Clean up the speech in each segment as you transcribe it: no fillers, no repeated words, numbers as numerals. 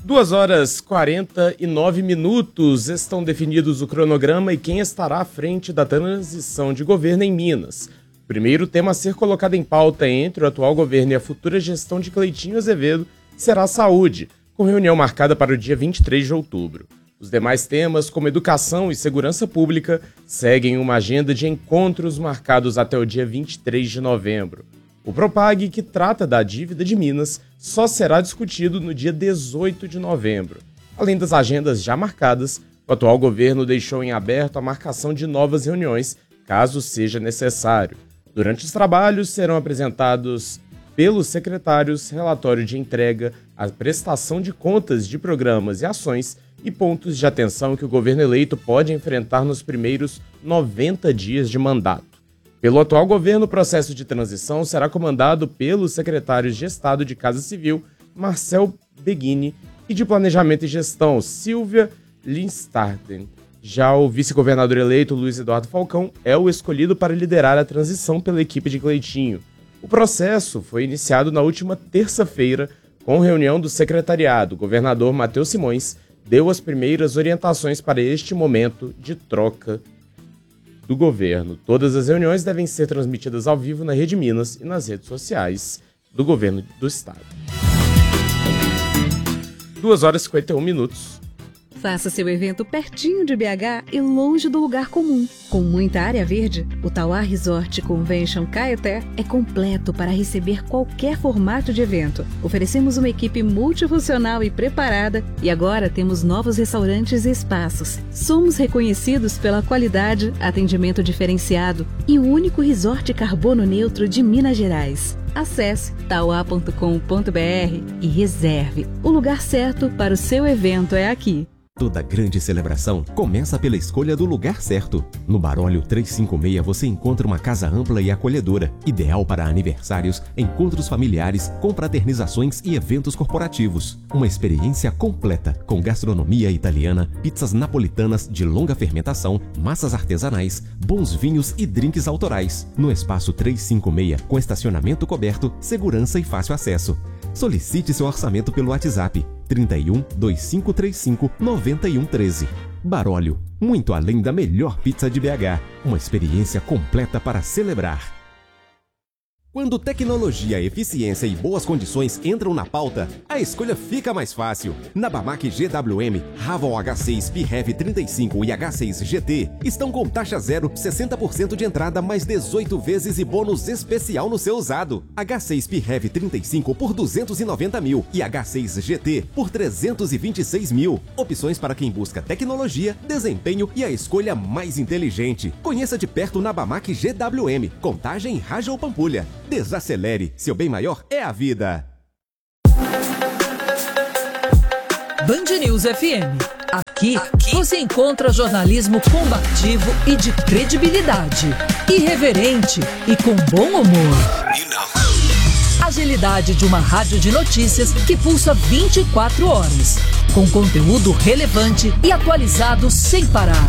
2h49 estão definidos o cronograma e quem estará à frente da transição de governo em Minas. O primeiro tema a ser colocado em pauta entre o atual governo e a futura gestão de Cleitinho Azevedo será a saúde, com reunião marcada para o dia 23 de outubro. Os demais temas, como educação e segurança pública, seguem uma agenda de encontros marcados até o dia 23 de novembro. O Propag, que trata da dívida de Minas, só será discutido no dia 18 de novembro. Além das agendas já marcadas, o atual governo deixou em aberto a marcação de novas reuniões, caso seja necessário. Durante os trabalhos, serão apresentados pelos secretários relatório de entrega, a prestação de contas de programas e ações e pontos de atenção que o governo eleito pode enfrentar nos primeiros 90 dias de mandato. Pelo atual governo, o processo de transição será comandado pelos secretários de Estado de Casa Civil, Marcel Beguini, e de Planejamento e Gestão, Silvia Linstarden. Já o vice-governador eleito, Luiz Eduardo Falcão, é o escolhido para liderar a transição pela equipe de Cleitinho. O processo foi iniciado na última terça-feira, com reunião do secretariado. O governador Matheus Simões deu as primeiras orientações para este momento de troca do governo. Todas as reuniões devem ser transmitidas ao vivo na Rede Minas e nas redes sociais do governo do estado. 2h51. Faça seu evento pertinho de BH e longe do lugar comum. Com muita área verde, o Tauá Resort Convention Caeté é completo para receber qualquer formato de evento. Oferecemos uma equipe multifuncional e preparada e agora temos novos restaurantes e espaços. Somos reconhecidos pela qualidade, atendimento diferenciado e o único resort carbono neutro de Minas Gerais. Acesse tauá.com.br e reserve. O lugar certo para o seu evento é aqui. Toda grande celebração começa pela escolha do lugar certo. No Barólio 356 você encontra uma casa ampla e acolhedora, ideal para aniversários, encontros familiares, confraternizações e eventos corporativos. Uma experiência completa, com gastronomia italiana, pizzas napolitanas de longa fermentação, massas artesanais, bons vinhos e drinks autorais. No espaço 356, com estacionamento coberto, segurança e fácil acesso. Solicite seu orçamento pelo WhatsApp 31 2535 9113. Barólio, muito além da melhor pizza de BH. Uma experiência completa para celebrar. Quando tecnologia, eficiência e boas condições entram na pauta, a escolha fica mais fácil. Na Bamac GWM, Raval H6 PHEV 35 e H6 GT estão com taxa zero, 60% de entrada mais 18 vezes e bônus especial no seu usado. H6 PHEV 35 por 290 mil e H6 GT por 326 mil. Opções para quem busca tecnologia, desempenho e a escolha mais inteligente. Conheça de perto na Bamac GWM, Contagem, Rajol Pampulha. Desacelere, seu bem maior é a vida. Band News FM. Aqui você encontra jornalismo combativo e de credibilidade, irreverente e com bom humor. Agilidade de uma rádio de notícias que pulsa 24 horas, com conteúdo relevante e atualizado sem parar.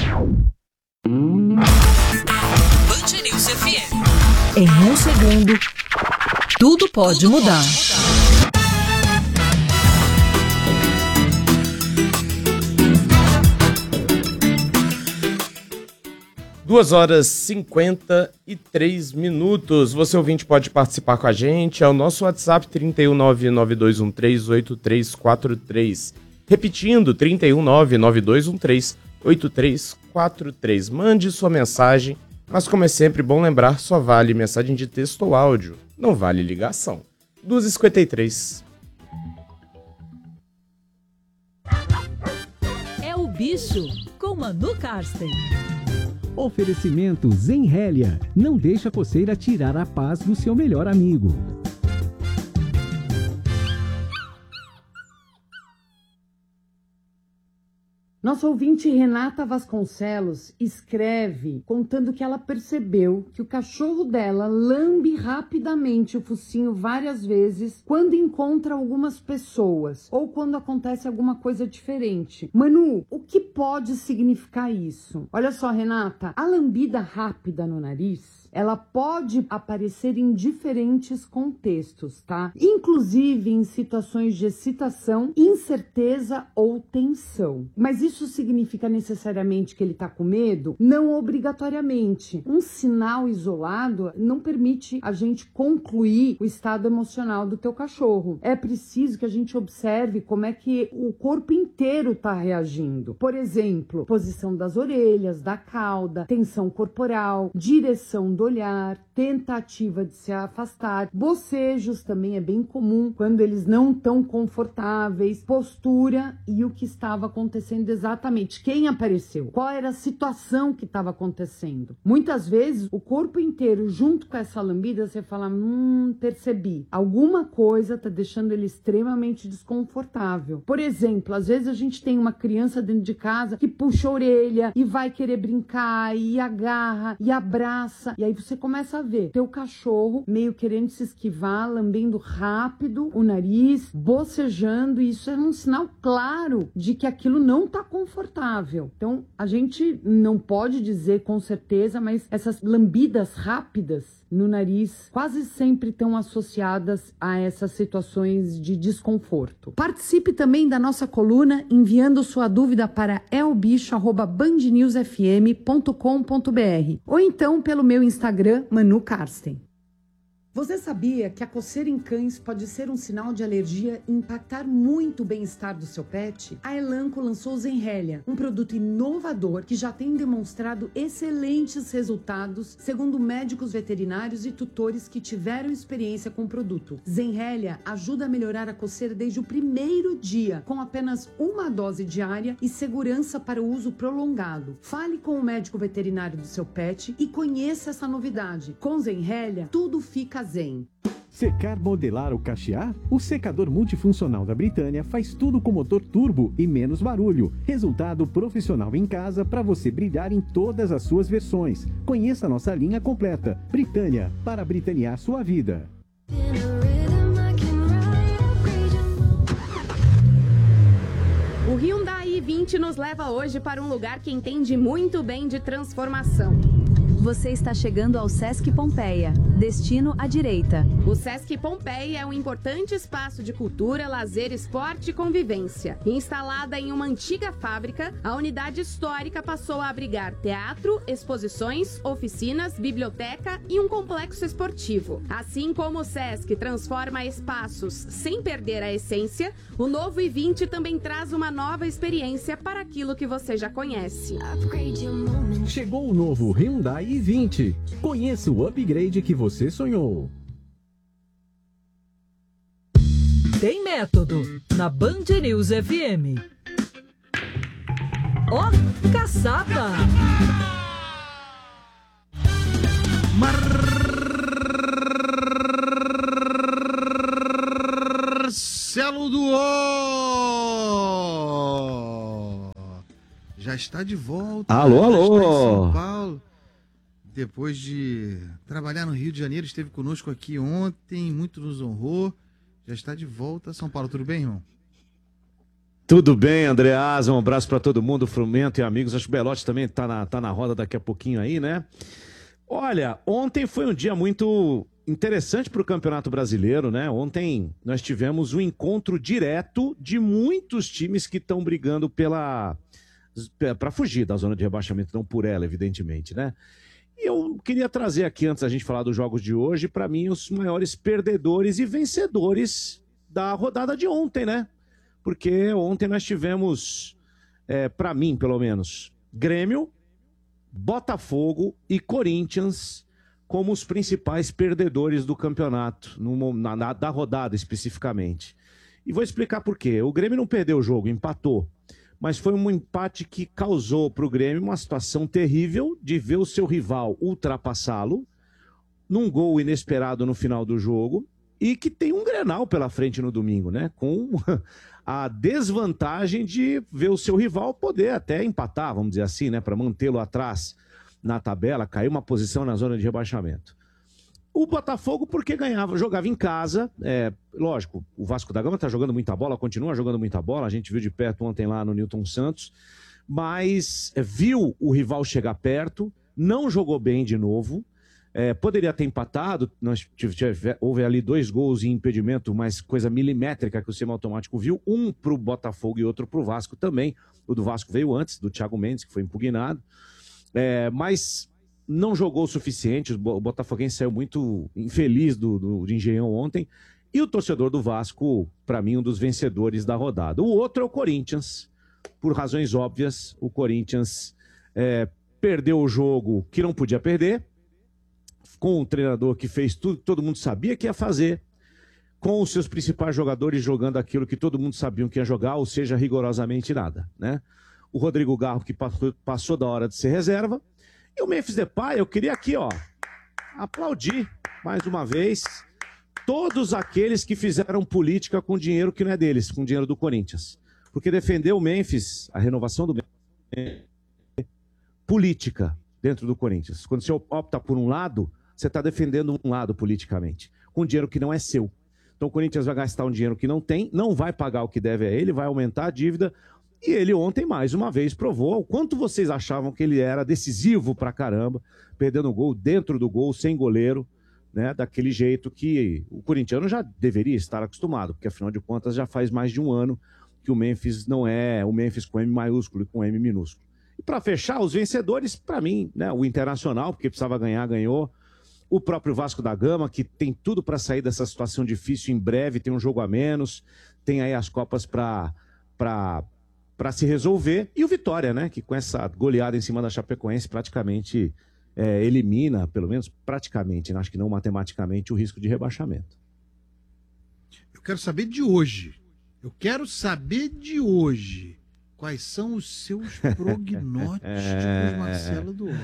Band News FM. Em um segundo, tudo pode mudar. Duas horas 53 minutos. Você ouvinte pode participar com a gente. É o nosso WhatsApp 31992138343. Repetindo, 31992138343. Mande sua mensagem. Mas como é sempre bom lembrar, só vale mensagem de texto ou áudio, não vale ligação. 2h53. É o Bicho, com Manu Karsten. Oferecimento Zenrélia. Não deixa a coceira tirar a paz do seu melhor amigo. Nossa ouvinte Renata Vasconcelos escreve contando que ela percebeu que o cachorro dela lambe rapidamente o focinho várias vezes quando encontra algumas pessoas ou quando acontece alguma coisa diferente. Manu, o que pode significar isso? Olha só, Renata, a lambida rápida no nariz, ela pode aparecer em diferentes contextos, tá? Inclusive em situações de excitação, incerteza ou tensão. Mas isso significa necessariamente que ele tá com medo? Não obrigatoriamente. Um sinal isolado não permite a gente concluir o estado emocional do teu cachorro. É preciso que a gente observe como é que o corpo inteiro tá reagindo. Por exemplo, posição das orelhas, da cauda, tensão corporal, direção do olhar, tentativa de se afastar, bocejos também é bem comum quando eles não estão confortáveis, postura e o que estava acontecendo exatamente, quem apareceu, qual era a situação que estava acontecendo. Muitas vezes o corpo inteiro junto com essa lambida você fala, percebi, alguma coisa está deixando ele extremamente desconfortável. Por exemplo, às vezes a gente tem uma criança dentro de casa que puxa a orelha e vai querer brincar e agarra e abraça e aí você começa a ver teu cachorro meio querendo se esquivar, lambendo rápido o nariz, bocejando, e isso é um sinal claro de que aquilo não está confortável. Então, a gente não pode dizer com certeza, mas essas lambidas rápidas no nariz quase sempre estão associadas a essas situações de desconforto. Participe também da nossa coluna enviando sua dúvida para elbicho@bandnewsfm.com.br ou então pelo meu Instagram, Manu Karsten. Você sabia que a coceira em cães pode ser um sinal de alergia e impactar muito o bem-estar do seu pet? A Elanco lançou o Zenrelia, um produto inovador que já tem demonstrado excelentes resultados, segundo médicos veterinários e tutores que tiveram experiência com o produto. Zenrelia ajuda a melhorar a coceira desde o primeiro dia, com apenas uma dose diária e segurança para o uso prolongado. Fale com o médico veterinário do seu pet e conheça essa novidade. Com Zenrelia, tudo fica zen. Secar, modelar ou cachear? O secador multifuncional da Britânia faz tudo com motor turbo e menos barulho. Resultado profissional em casa para você brilhar em todas as suas versões. Conheça a nossa linha completa. Britânia, para britanear sua vida. O Hyundai i20 nos leva hoje para um lugar que entende muito bem de transformação. Você está chegando ao Sesc Pompeia, destino à direita. O Sesc Pompeia é um importante espaço de cultura, lazer, esporte e convivência. Instalada em uma antiga fábrica, a unidade histórica passou a abrigar teatro, exposições, oficinas, biblioteca e um complexo esportivo. Assim como o Sesc transforma espaços sem perder a essência, o novo i20 também traz uma nova experiência para aquilo que você já conhece. Chegou o novo Hyundai i20. Conheça o upgrade que você sonhou. Tem método na Band News FM. Ó, caçapa! Marcelo Duó já está de volta. Alô, alô! Já está em São Paulo. Depois de trabalhar no Rio de Janeiro, esteve conosco aqui ontem, muito nos honrou. Já está de volta a São Paulo. Tudo bem, irmão? Tudo bem, Andreasa, um abraço para todo mundo, Frumento e amigos. Acho que o Belotti também tá na roda daqui a pouquinho aí, né? Olha, ontem foi um dia muito interessante para o Campeonato Brasileiro, né? Ontem nós tivemos um encontro direto de muitos times que estão brigando para fugir da zona de rebaixamento, não por ela, evidentemente, né? E eu queria trazer aqui, antes da gente falar dos jogos de hoje, para mim, os maiores perdedores e vencedores da rodada de ontem, né? Porque ontem nós tivemos, para mim, pelo menos, Grêmio, Botafogo e Corinthians como os principais perdedores do campeonato, da rodada especificamente. E vou explicar por quê. O Grêmio não perdeu o jogo, empatou. Mas foi um empate que causou para o Grêmio uma situação terrível de ver o seu rival ultrapassá-lo num gol inesperado no final do jogo e que tem um Grenal pela frente no domingo, né? Com a desvantagem de ver o seu rival poder até empatar, vamos dizer assim, né? Para mantê-lo atrás na tabela, cair uma posição na zona de rebaixamento. O Botafogo, porque jogava em casa, lógico, o Vasco da Gama está jogando muita bola, continua jogando muita bola, a gente viu de perto ontem lá no Newton Santos, mas viu o rival chegar perto, não jogou bem de novo, poderia ter empatado, houve ali 2 gols em impedimento, mas coisa milimétrica que o semiautomático viu, um para o Botafogo e outro para o Vasco também, o do Vasco veio antes, do Thiago Mendes, que foi impugnado, mas não jogou o suficiente, o botafoguense saiu muito infeliz do Engenhão ontem, e o torcedor do Vasco, para mim, um dos vencedores da rodada. O outro é o Corinthians, por razões óbvias, o Corinthians perdeu o jogo que não podia perder, com um treinador que fez tudo que todo mundo sabia que ia fazer, com os seus principais jogadores jogando aquilo que todo mundo sabia que ia jogar, ou seja, rigorosamente nada, né? O Rodrigo Garro, que passou da hora de ser reserva, e o Memphis Depay, eu queria aqui, aplaudir mais uma vez todos aqueles que fizeram política com dinheiro que não é deles, com dinheiro do Corinthians. Porque defender o Memphis, a renovação do Memphis, política dentro do Corinthians. Quando você opta por um lado, você está defendendo um lado politicamente, com dinheiro que não é seu. Então o Corinthians vai gastar um dinheiro que não tem, não vai pagar o que deve a ele, vai aumentar a dívida. E ele ontem, mais uma vez, provou o quanto vocês achavam que ele era decisivo pra caramba, perdendo o gol dentro do gol, sem goleiro, né? Daquele jeito que o corintiano já deveria estar acostumado, porque afinal de contas já faz mais de um ano que o Memphis não é o Memphis com M maiúsculo e com M minúsculo. E para fechar, os vencedores, para mim, né? O Internacional, porque precisava ganhar, ganhou. O próprio Vasco da Gama, que tem tudo para sair dessa situação difícil em breve, tem um jogo a menos, tem aí as Copas para se resolver, e o Vitória, né, que com essa goleada em cima da Chapecoense praticamente elimina, pelo menos praticamente, acho que não matematicamente, o risco de rebaixamento. Eu quero saber de hoje. Quais são os seus prognósticos, Marcelo do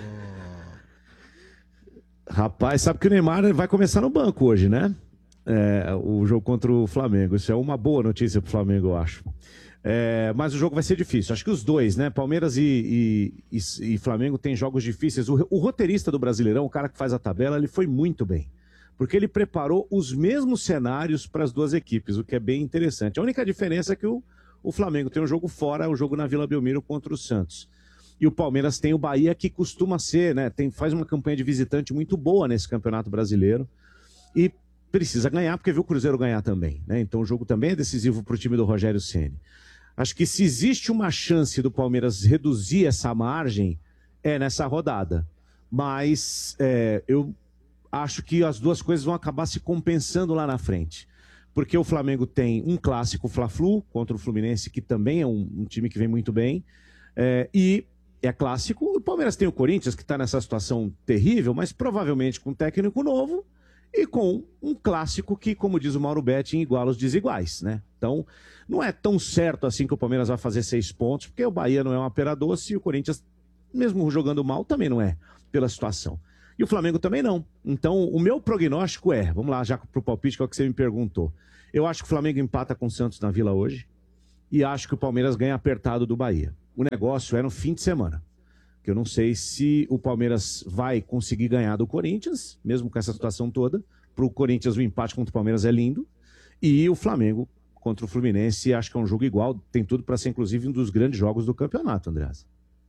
Rapaz, sabe que o Neymar vai começar no banco hoje, né? O jogo contra o Flamengo. Isso é uma boa notícia pro Flamengo, eu acho. Mas o jogo vai ser difícil. Acho que os dois, né? Palmeiras e Flamengo têm jogos difíceis. O roteirista do Brasileirão, o cara que faz a tabela, ele foi muito bem. Porque ele preparou os mesmos cenários para as duas equipes, o que é bem interessante. A única diferença é que o Flamengo tem um jogo fora, o jogo na Vila Belmiro contra o Santos. E o Palmeiras tem o Bahia, que costuma ser, né? Faz uma campanha de visitante muito boa nesse Campeonato Brasileiro. E precisa ganhar, porque viu o Cruzeiro ganhar também, né? Então o jogo também é decisivo para o time do Rogério Ceni. Acho que se existe uma chance do Palmeiras reduzir essa margem, é nessa rodada. Mas eu acho que as duas coisas vão acabar se compensando lá na frente. Porque o Flamengo tem um clássico Fla-Flu contra o Fluminense, que também é um time que vem muito bem. E é clássico. O Palmeiras tem o Corinthians, que está nessa situação terrível, mas provavelmente com um técnico novo e com um clássico que, como diz o Mauro Betting, iguala os desiguais, né? Então, não é tão certo assim que o Palmeiras vai fazer 6 pontos, porque o Bahia não é uma pera doce e o Corinthians, mesmo jogando mal, também não é, pela situação. E o Flamengo também não. Então, o meu prognóstico vamos lá, já pro palpite, que é o que você me perguntou. Eu acho que o Flamengo empata com o Santos na Vila hoje e acho que o Palmeiras ganha apertado do Bahia. O negócio é no fim de semana. Que eu não sei se o Palmeiras vai conseguir ganhar do Corinthians, mesmo com essa situação toda. Para o Corinthians, o empate contra o Palmeiras é lindo. E o Flamengo contra o Fluminense, acho que é um jogo igual. Tem tudo para ser, inclusive, um dos grandes jogos do campeonato, Andreas.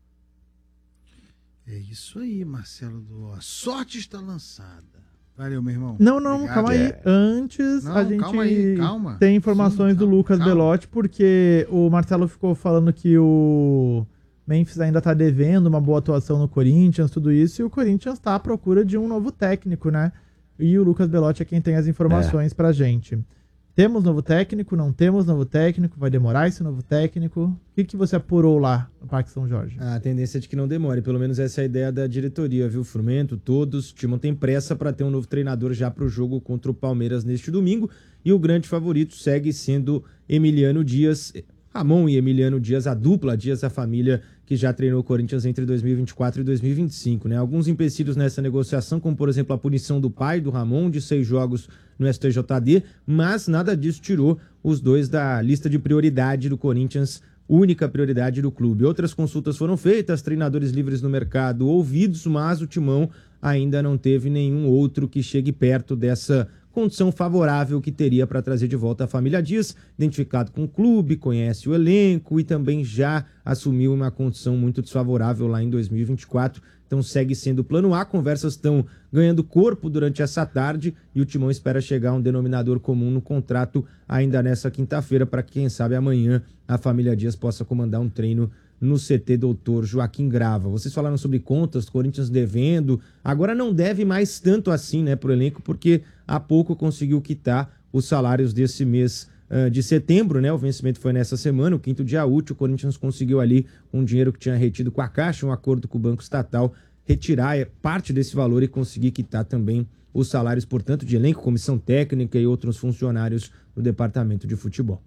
É isso aí, Marcelo. A sorte está lançada. Valeu, meu irmão. Não, obrigado. Calma aí. Antes, a gente tem informações do Lucas Belotti, porque o Marcelo ficou falando que o Memphis ainda tá devendo uma boa atuação no Corinthians, tudo isso, e o Corinthians tá à procura de um novo técnico, né? E o Lucas Belotti é quem tem as informações pra gente. Temos novo técnico? Não temos novo técnico? Vai demorar esse novo técnico? O que você apurou lá no Parque São Jorge? A tendência é de que não demore, pelo menos essa é a ideia da diretoria, viu? Frumento, todos, o time tem pressa para ter um novo treinador já para o jogo contra o Palmeiras neste domingo, e o grande favorito segue sendo Emiliano Dias, Ramon e Emiliano Dias, a dupla Dias da família, que já treinou o Corinthians entre 2024 e 2025, né? Alguns empecilhos nessa negociação, como por exemplo a punição do pai do Ramon de 6 jogos no STJD, mas nada disso tirou os dois da lista de prioridade do Corinthians, única prioridade do clube. Outras consultas foram feitas, treinadores livres no mercado ouvidos, mas o Timão ainda não teve nenhum outro que chegue perto dessa condição favorável que teria para trazer de volta a família Dias, identificado com o clube, conhece o elenco e também já assumiu uma condição muito desfavorável lá em 2024. Então segue sendo o plano A, conversas estão ganhando corpo durante essa tarde e o Timão espera chegar a um denominador comum no contrato ainda nessa quinta-feira para que, quem sabe, amanhã a família Dias possa comandar um treino no CT Doutor Joaquim Grava. Vocês falaram sobre contas, Corinthians devendo, agora não deve mais tanto assim, né, pro elenco, porque há pouco conseguiu quitar os salários desse mês de setembro, né, o vencimento foi nessa semana, o 5º dia útil, o Corinthians conseguiu ali, com dinheiro que tinha retido com a Caixa, um acordo com o Banco Estatal, retirar parte desse valor e conseguir quitar também os salários, portanto, de elenco, comissão técnica e outros funcionários do departamento de futebol.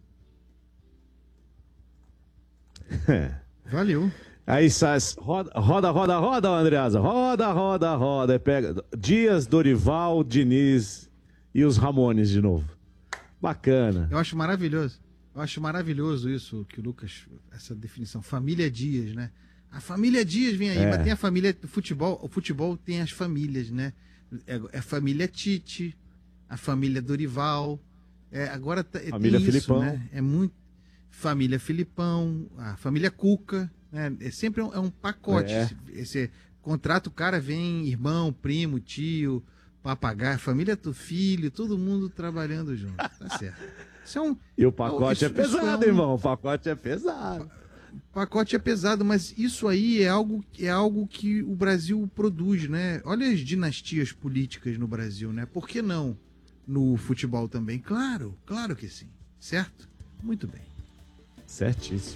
Valeu. Aí sai, roda, Andreasa. Roda. Pega Dias, Dorival, Diniz e os Ramones de novo. Bacana. Eu acho maravilhoso isso que o Lucas, essa definição, família Dias, né? A família Dias vem aí, mas tem a família do futebol. O futebol tem as famílias, né? É a família Tite, a família Dorival. Agora família tem isso, Filipão. né? É muito. Família Filipão, a família Cuca, né? Sempre um pacote. Esse contrato, o cara vem irmão, primo, tio, papagaio, família do filho, todo mundo trabalhando junto. Tá certo. E o pacote é pesado, irmão. O pacote é pesado. O pacote é pesado, mas isso aí é algo que o Brasil produz, né? Olha as dinastias políticas no Brasil, né? Por que não no futebol também? Claro que sim. Certo? Muito bem. Certíssimo.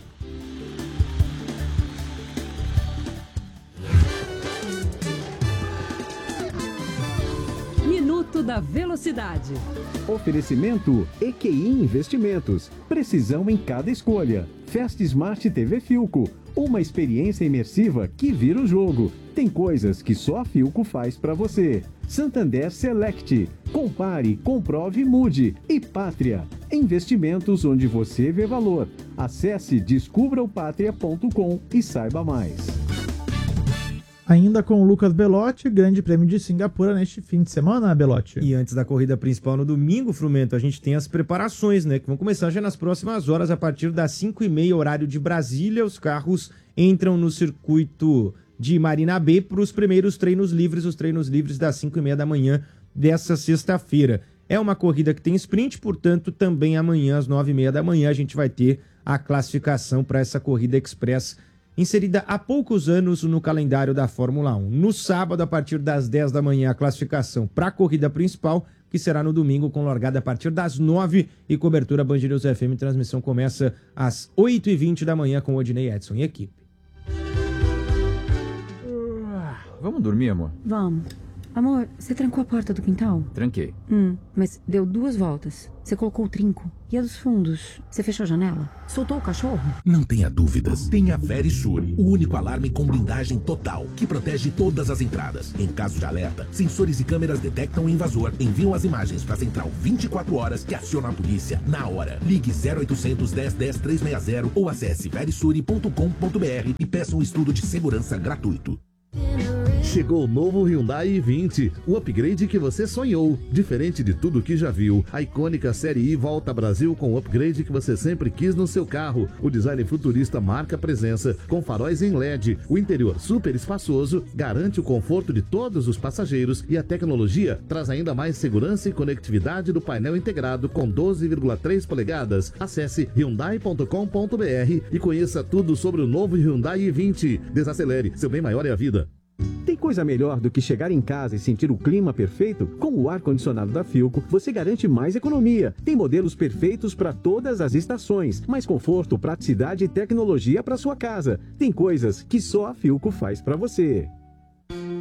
Minuto da Velocidade. Oferecimento EQI Investimentos. Precisão em cada escolha. Fast Smart TV Filco. Uma experiência imersiva que vira o jogo. Tem coisas que só a Filco faz para você. Santander Select. Compare, comprove, mude. E Pátria. Investimentos onde você vê valor. Acesse descubraopatria.com e saiba mais. Ainda com o Lucas Belotti, Grande Prêmio de Singapura neste fim de semana, Belotti. E antes da corrida principal no domingo, Frumento, a gente tem as preparações, né? Que vão começar já nas próximas horas, a partir das 5h30, horário de Brasília. Os carros entram no circuito de Marina Bay para os primeiros treinos livres, os treinos livres das 5h30 da manhã dessa sexta-feira. É uma corrida que tem sprint, portanto, também amanhã, às 9h30 da manhã, a gente vai ter a classificação para essa corrida express, inserida há poucos anos no calendário da Fórmula 1. No sábado, a partir das 10 da manhã, a classificação para a corrida principal, que será no domingo, com largada a partir das 9 e cobertura Band News FM. Transmissão começa às 8h20 da manhã com Odinei Edson e equipe. Vamos dormir, amor? Vamos. Amor, você trancou a porta do quintal? Tranquei. Mas deu 2 voltas. Você colocou o trinco. E a dos fundos? Você fechou a janela? Soltou o cachorro? Não tenha dúvidas. Tem a Verisure, o único alarme com blindagem total, que protege todas as entradas. Em caso de alerta, sensores e câmeras detectam o invasor, enviam as imagens para a central 24 horas que aciona a polícia na hora. Ligue 0800 10 10 360 ou acesse verisure.com.br e peça um estudo de segurança gratuito. Chegou o novo Hyundai i20, o upgrade que você sonhou. Diferente de tudo que já viu, a icônica Série I volta ao Brasil com o upgrade que você sempre quis no seu carro. O design futurista marca presença, com faróis em LED. O interior super espaçoso garante o conforto de todos os passageiros e a tecnologia traz ainda mais segurança e conectividade do painel integrado com 12,3 polegadas. Acesse hyundai.com.br e conheça tudo sobre o novo Hyundai i20. Desacelere, seu bem maior é a vida. Tem coisa melhor do que chegar em casa e sentir o clima perfeito? Com o ar-condicionado da Filco, você garante mais economia. Tem modelos perfeitos para todas as estações, mais conforto, praticidade e tecnologia para sua casa. Tem coisas que só a Filco faz para você.